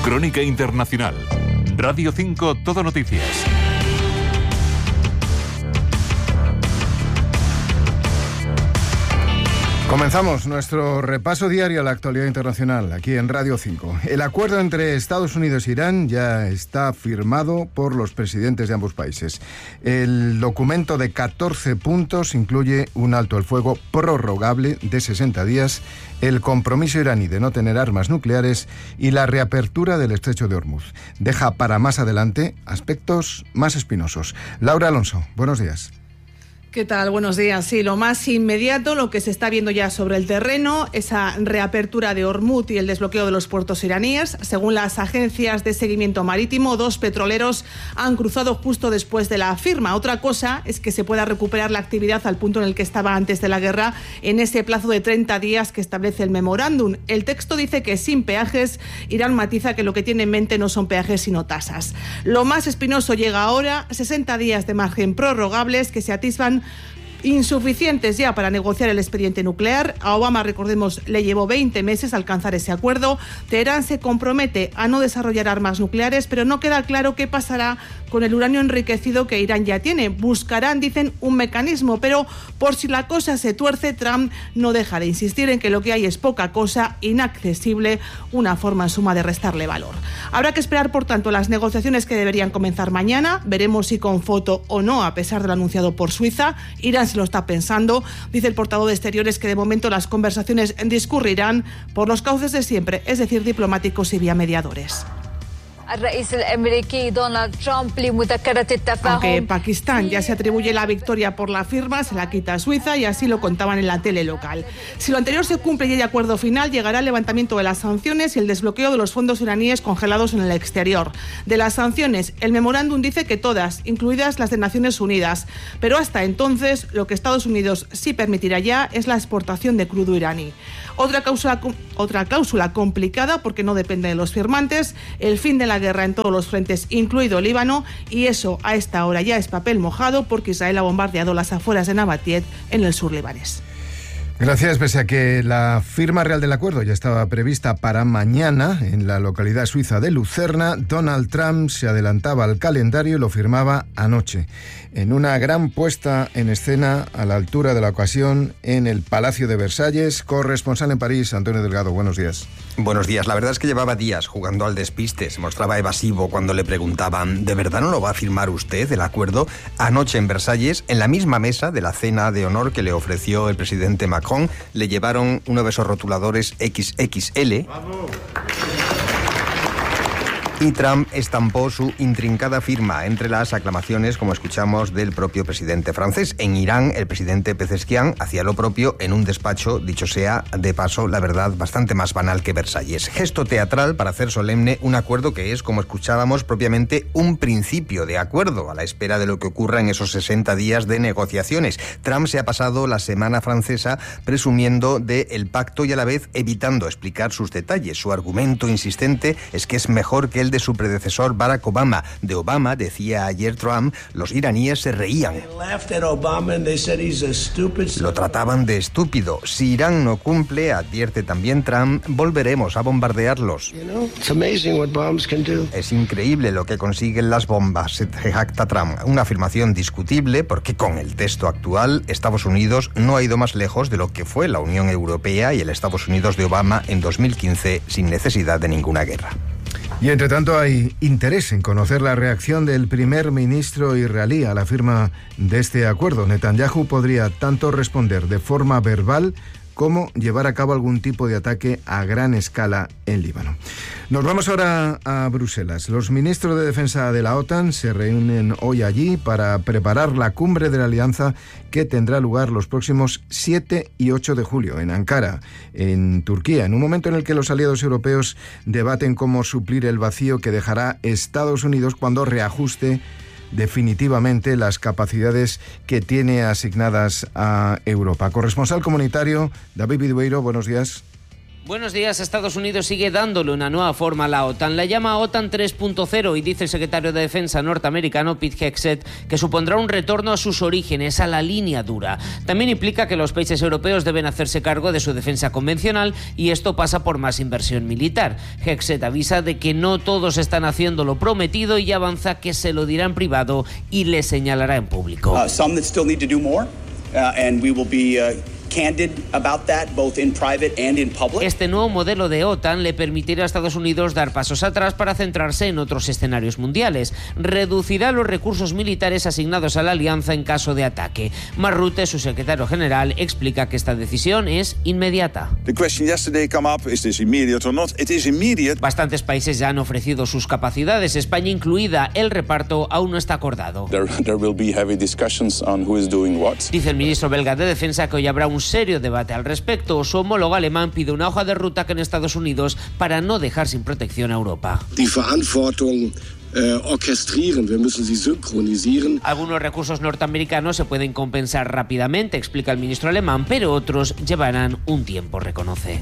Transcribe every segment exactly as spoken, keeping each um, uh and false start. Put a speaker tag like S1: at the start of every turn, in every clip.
S1: Crónica Internacional. Radio cinco Todo Noticias.
S2: Comenzamos nuestro repaso diario a la actualidad internacional, aquí en Radio cinco. El acuerdo entre Estados Unidos e Irán ya está firmado por los presidentes de ambos países. El documento de catorce puntos incluye un alto el fuego prorrogable de sesenta días, el compromiso iraní de no tener armas nucleares y la reapertura del estrecho de Hormuz. Deja para más adelante aspectos más espinosos. Laura Alonso, buenos días.
S3: ¿Qué tal? Buenos días. Sí, lo más inmediato, lo que se está viendo ya sobre el terreno, esa reapertura de Hormuz y el desbloqueo de los puertos iraníes. Según las agencias de seguimiento marítimo, dos petroleros han cruzado justo después de la firma. Otra cosa es que se pueda recuperar la actividad al punto en el que estaba antes de la guerra, en ese plazo de treinta días que establece el memorándum. El texto dice que sin peajes. Irán matiza que lo que tiene en mente no son peajes sino tasas. Lo más espinoso llega ahora, sesenta días de margen prorrogables que se atisban insuficientes ya para negociar el expediente nuclear. A Obama, recordemos, le llevó veinte meses alcanzar ese acuerdo. Teherán se compromete a no desarrollar armas nucleares, pero no queda claro qué pasará con el uranio enriquecido que Irán ya tiene. Buscarán, dicen, un mecanismo, pero por si la cosa se tuerce, Trump no deja de insistir en que lo que hay es poca cosa, inaccesible, una forma en suma de restarle valor. Habrá que esperar, por tanto, las negociaciones que deberían comenzar mañana. Veremos si con foto o no, a pesar de lo anunciado por Suiza. Irán se lo está pensando. Dice el portavoz de Exteriores que de momento las conversaciones discurrirán por los cauces de siempre, es decir, diplomáticos y vía mediadores. Aunque Pakistán ya se atribuye la victoria por la firma, se la quita a Suiza y así lo contaban en la tele local. Si lo anterior se cumple y hay acuerdo final, llegará el levantamiento de las sanciones y el desbloqueo de los fondos iraníes congelados en el exterior. De las sanciones, el memorándum dice que todas, incluidas las de Naciones Unidas, pero hasta entonces lo que Estados Unidos sí permitirá ya es la exportación de crudo iraní. Otra cláusula, otra cláusula complicada porque no depende de los firmantes, el fin de la guerra en todos los frentes, incluido Líbano, y eso a esta hora ya es papel mojado porque Israel ha bombardeado las afueras de Nabatiet en el sur libanés.
S2: Gracias. Pese a que la firma real del acuerdo ya estaba prevista para mañana en la localidad suiza de Lucerna, Donald Trump se adelantaba al calendario y lo firmaba anoche, en una gran puesta en escena a la altura de la ocasión en el Palacio de Versalles. Corresponsal en París, Antonio Delgado, buenos días.
S4: Buenos días. La verdad es que llevaba días jugando al despiste. Se mostraba evasivo cuando le preguntaban: ¿de verdad no lo va a firmar usted el acuerdo? Anoche en Versalles, en la misma mesa de la cena de honor que le ofreció el presidente Macron, le llevaron uno de esos rotuladores equis equis ele. ¡Bravo! Y Trump estampó su intrincada firma entre las aclamaciones, como escuchamos, del propio presidente francés. En Irán, el presidente Pezeshkian hacía lo propio en un despacho, dicho sea de paso, la verdad, bastante más banal que Versalles. Gesto teatral para hacer solemne un acuerdo que es, como escuchábamos, propiamente un principio de acuerdo, a la espera de lo que ocurra en esos sesenta días de negociaciones. Trump se ha pasado la semana francesa presumiendo del pacto y a la vez evitando explicar sus detalles. Su argumento insistente es que es mejor que el de su predecesor Barack Obama. De Obama, decía ayer Trump, los iraníes se reían. Lo trataban de estúpido. Si Irán no cumple, advierte también Trump, volveremos a bombardearlos. Es increíble lo que consiguen las bombas, se jacta Trump. Una afirmación discutible porque con el texto actual, Estados Unidos no ha ido más lejos de lo que fue la Unión Europea y el Estados Unidos de Obama en dos mil quince sin necesidad de ninguna guerra.
S2: Y entre tanto hay interés en conocer la reacción del primer ministro israelí a la firma de este acuerdo. Netanyahu podría tanto responder de forma verbal como llevar a cabo algún tipo de ataque a gran escala en Líbano. Nos vamos ahora a Bruselas. Los ministros de Defensa de la OTAN se reúnen hoy allí para preparar la cumbre de la Alianza que tendrá lugar los próximos siete y ocho de julio en Ankara, en Turquía, en un momento en el que los aliados europeos debaten cómo suplir el vacío que dejará Estados Unidos cuando reajuste definitivamente las capacidades que tiene asignadas a Europa. Corresponsal comunitario, David Vidueiro, buenos días.
S5: Buenos días. Estados Unidos sigue dándole una nueva forma a la OTAN. La llama OTAN tres punto cero y dice el secretario de Defensa norteamericano Pete Hegseth que supondrá un retorno a sus orígenes, a la línea dura. También implica que los países europeos deben hacerse cargo de su defensa convencional y esto pasa por más inversión militar. Hegseth avisa de que no todos están haciendo lo prometido y avanza que se lo dirá en privado y le señalará en público.
S6: Uh, some that still need to do more, uh, and we will be uh... candid about that, both in private and in public.
S5: Este nuevo modelo de OTAN le permitirá a Estados Unidos dar pasos atrás para centrarse en otros escenarios mundiales. Reducirá los recursos militares asignados a la alianza en caso de ataque. Mark Rutte, su secretario general, explica que esta decisión es inmediata.
S7: The question yesterday come up, is this immediate or not? It is immediate.
S5: Bastantes países ya han ofrecido sus capacidades, España incluida. El reparto aún no está acordado.
S7: There, there will be heavy discussions on who is doing what.
S5: Dice el ministro belga de Defensa que hoy habrá un serio debate al respecto. Su homólogo alemán pide una hoja de ruta que en Estados Unidos para no dejar sin protección a Europa.
S8: Die Verantwortung äh, orchestrieren, wir müssen sie synchronisieren.
S5: Algunos recursos norteamericanos se pueden compensar rápidamente, explica el ministro alemán, pero otros llevarán un tiempo, reconoce.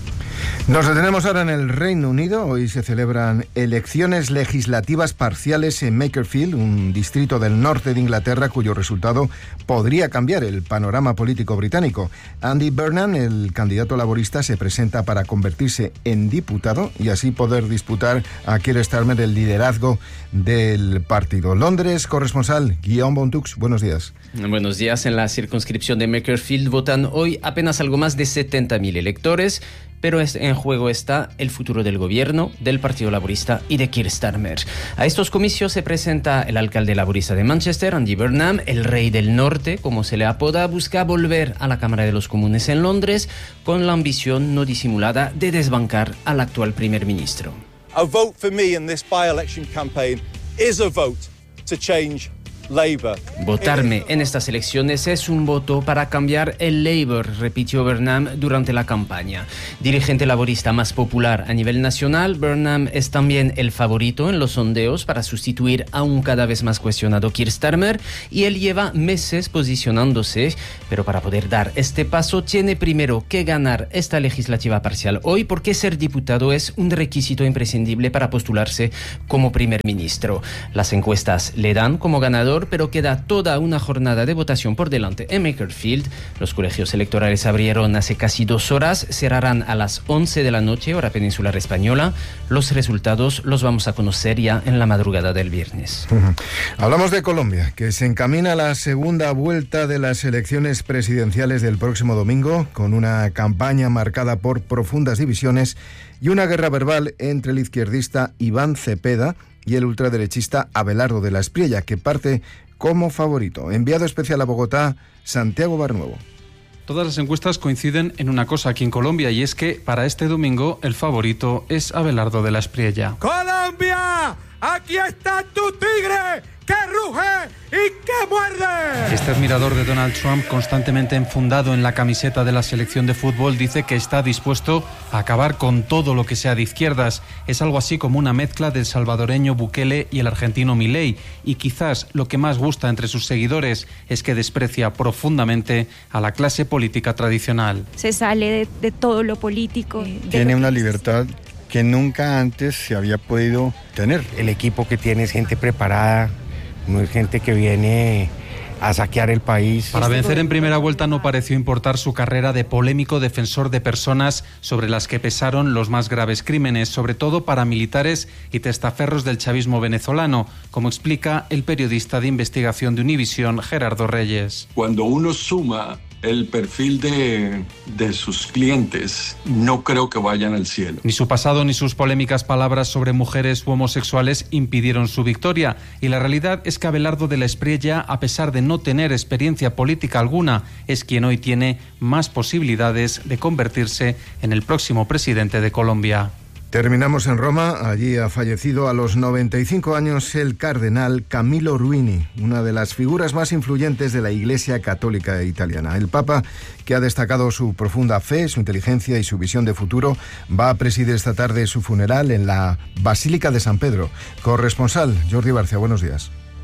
S2: Nos detenemos ahora en el Reino Unido. Hoy se celebran elecciones legislativas parciales en Makerfield, un distrito del norte de Inglaterra cuyo resultado podría cambiar el panorama político británico. Andy Burnham, el candidato laborista, se presenta para convertirse en diputado y así poder disputar a Keir Starmer el liderazgo del partido. Londres, corresponsal Guillaume Bontux, buenos días.
S9: Buenos días. En la circunscripción de Makerfield votan hoy apenas algo más de setenta mil electores, pero en juego está el futuro del gobierno, del Partido Laborista y de Keir Starmer. A estos comicios se presenta el alcalde laborista de Manchester, Andy Burnham, el rey del norte, como se le apoda, busca volver a la Cámara de los Comunes en Londres con la ambición no disimulada de desbancar al actual primer ministro.
S10: A vote for me in this by-election campaign is a vote to change Labour.
S9: Votarme en estas elecciones es un voto para cambiar el Labour, repitió Burnham durante la campaña. Dirigente laborista más popular a nivel nacional, Burnham es también el favorito en los sondeos para sustituir a un cada vez más cuestionado Keir Starmer y él lleva meses posicionándose, pero para poder dar este paso tiene primero que ganar esta legislativa parcial hoy porque ser diputado es un requisito imprescindible para postularse como primer ministro. Las encuestas le dan como ganador, pero queda toda una jornada de votación por delante en Makerfield. Los colegios electorales abrieron hace casi dos horas, cerrarán a las once de la noche, hora peninsular española. Los resultados los vamos a conocer ya en la madrugada del viernes.
S2: Uh-huh. Hablamos de Colombia, que se encamina a la segunda vuelta de las elecciones presidenciales del próximo domingo, con una campaña marcada por profundas divisiones y una guerra verbal entre el izquierdista Iván Cepeda y el ultraderechista Abelardo de la Espriella, que parte como favorito. Enviado especial a Bogotá, Santiago Barnuevo.
S11: Todas las encuestas coinciden en una cosa aquí en Colombia, y es que para este domingo el favorito es Abelardo de la Espriella.
S12: ¡Colombia! ¡Aquí está tu tigre! ¡Que ruge y que muerde!
S11: Este admirador de Donald Trump, constantemente enfundado en la camiseta de la selección de fútbol, dice que está dispuesto a acabar con todo lo que sea de izquierdas. Es algo así como una mezcla del salvadoreño Bukele y el argentino Milei. Y quizás lo que más gusta entre sus seguidores es que desprecia profundamente a la clase política tradicional.
S13: Se sale de, de todo lo político.
S14: Tiene una libertad que nunca antes se había podido tener.
S15: El equipo que tiene es gente preparada, no es gente que viene a saquear el país.
S11: Para vencer en primera vuelta no pareció importar su carrera de polémico defensor de personas sobre las que pesaron los más graves crímenes, sobre todo paramilitares y testaferros del chavismo venezolano, como explica el periodista de investigación de Univisión, Gerardo Reyes.
S16: Cuando uno suma el perfil de, de sus clientes, no creo que vayan al cielo.
S11: Ni su pasado ni sus polémicas palabras sobre mujeres u homosexuales impidieron su victoria, y la realidad es que Abelardo de la Espriella, a pesar de no tener experiencia política alguna, es quien hoy tiene más posibilidades de convertirse en el próximo presidente de Colombia.
S2: Terminamos en Roma. Allí ha fallecido a los noventa y cinco años el cardenal Camillo Ruini, una de las figuras más influyentes de la Iglesia Católica italiana. El Papa, que ha destacado su profunda fe, su inteligencia y su visión de futuro, va a presidir esta tarde su funeral en la Basílica de San Pedro. Corresponsal Jordi Barcia, buenos días.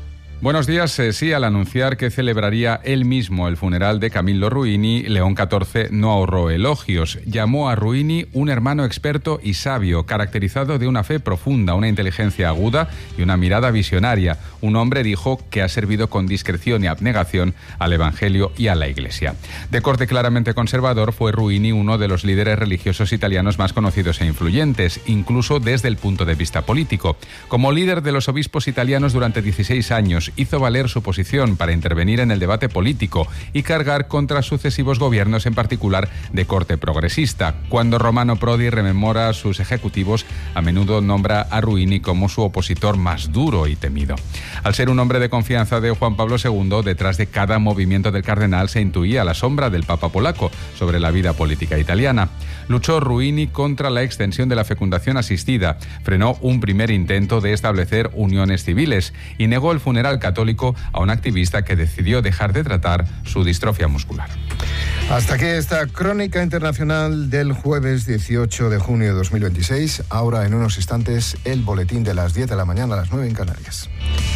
S17: Buenos días. Eh, sí, al anunciar que celebraría él mismo el funeral de Camillo Ruini, León catorce no ahorró elogios. Llamó a Ruini un hermano experto y sabio, caracterizado de una fe profunda, una inteligencia aguda y una mirada visionaria. Un hombre, dijo, que ha servido con discreción y abnegación al Evangelio y a la Iglesia. De corte claramente conservador, fue Ruini uno de los líderes religiosos italianos más conocidos e influyentes, incluso desde el punto de vista político. Como líder de los obispos italianos durante dieciséis años, hizo valer su posición para intervenir en el debate político y cargar contra sucesivos gobiernos, en particular de corte progresista. Cuando Romano Prodi rememora sus ejecutivos, a menudo nombra a Ruini como su opositor más duro y temido. Al ser un hombre de confianza de Juan Pablo segundo, detrás de cada movimiento del cardenal se intuía la sombra del Papa polaco sobre la vida política italiana. Luchó Ruini contra la extensión de la fecundación asistida, frenó un primer intento de establecer uniones civiles y negó el funeral católico a un activista que decidió dejar de tratar su distrofia muscular.
S2: Hasta aquí esta crónica internacional del jueves dieciocho de junio de dos mil veintiséis. Ahora, en unos instantes, el boletín de las diez de la mañana a las nueve en Canarias.